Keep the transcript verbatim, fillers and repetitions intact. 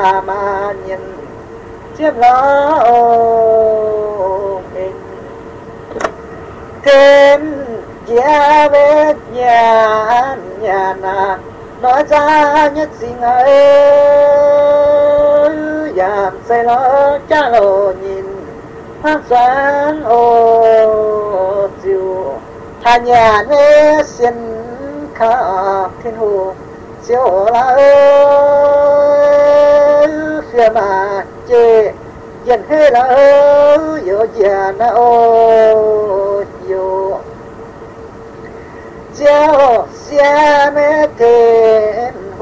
cha mà nhìn chiếc lo mình thêm gia vết nhà nhà nà nói ra nhấtสิ่งเอ้ยยามใส่ล้อจ้าโลยินภาคสานโอจิวทานยาเนเสียนขาทิ้นหูเสียวละเอ้ยเสียมาเจยันให้ละเอ้ยโยยานะโอโยเจ้าเสียไม่เท